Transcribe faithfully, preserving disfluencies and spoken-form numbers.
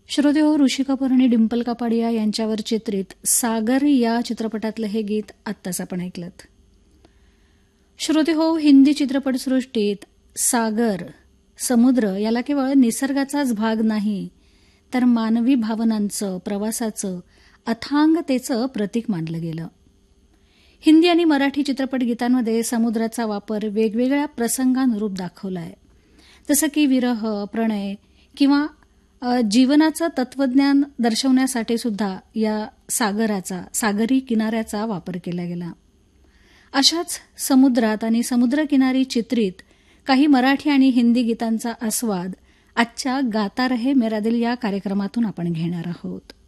श्रोते हो, ऋषी कपूर आणि डिंपल कापाडिया यांच्यावर चित्रित सागर या चित्रपटातलं हे गीत आत्ताच आपण ऐकलंत. श्रोते हो, हिंदी चित्रपटसृष्टीत सागर, समुद्र याला केवळ निसर्गाचाच भाग नाही, तर मानवी भावनांचं, प्रवासाचं, अथांगतेचं प्रतीक मानलं गेलं. हिंदी आणि मराठी चित्रपट गीतांमध्ये समुद्राचा वापर वेगवेगळ्या प्रसंगानुरूप दाखवला आहे. जसं की विरह, प्रणय किंवा जीवनाचं तत्वज्ञान दर्शवण्यासाठी सुद्धा या सागराचा, सागरी किनाऱ्याचा वापर केला गेला. अशाच समुद्रात आणि समुद्रकिनारी चित्रित काही मराठी आणि हिंदी गीतांचा आस्वाद आजच्या गाता रहे मेरा दिल या कार्यक्रमातून आपण घेणार आहोत.